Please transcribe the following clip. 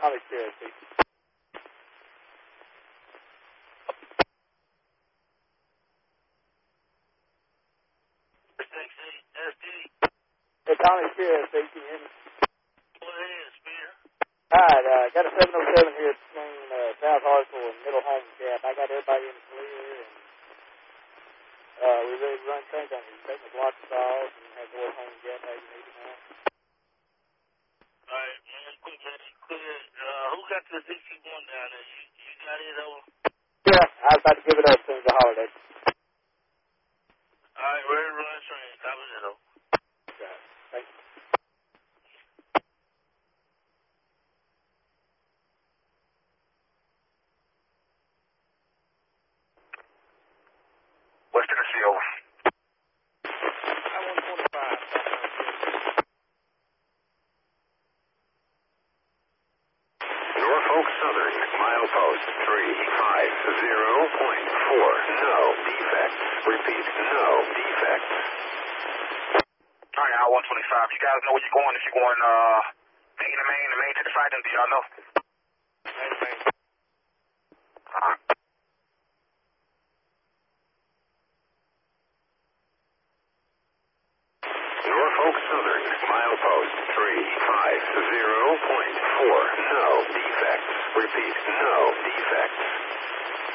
Tommy Cherokee. Hey, Tommy Cherokee, can you hear me? Go ahead, Spear. Alright, got a 707 here between South Hartsville and Middle Home Gap. I got everybody in the clear, and we're ready to run things on you. Take the block stalls and have the Middle Home Gap how you need it now. Alright, man, quick, man, clear. Who got the DC-1 down there? You got it over? Yeah, I was about to give it up as soon as the holiday. Alright, ready to run train. Copy that over. Okay, thank you. West Tennessee, over. Norfolk Southern, milepost 350.4. No defects. Repeat, no defects. Alright, I-125. You guys know where you're going? If you're going, main to the side, do y'all know? Main. Norfolk Southern, milepost 350.4. No defects. Repeat, no defects.